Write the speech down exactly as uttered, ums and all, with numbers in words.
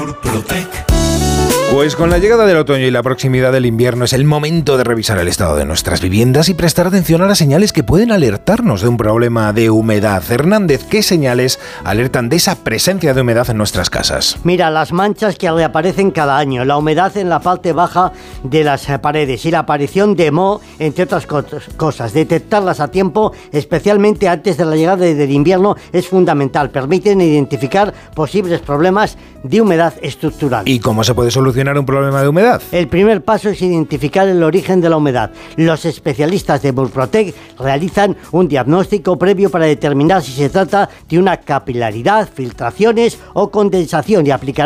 Murprotec. Pues con la llegada del otoño y la proximidad del invierno es el momento de revisar el estado de nuestras viviendas y prestar atención a las señales que pueden alertarnos de un problema de humedad. Hernández, ¿qué señales alertan de esa presencia de humedad en nuestras casas? Mira, las manchas que reaparecen cada año, la humedad en la parte baja de las paredes y la aparición de moho, entre otras cosas. Detectarlas a tiempo, especialmente antes de la llegada del invierno, es fundamental. Permiten identificar posibles problemas de humedad estructural. ¿Y cómo se puede solucionar un problema de humedad? El primer paso es identificar el origen de la humedad. Los especialistas de Murprotec realizan un diagnóstico previo para determinar si se trata de una capilaridad, filtraciones o condensación y aplicar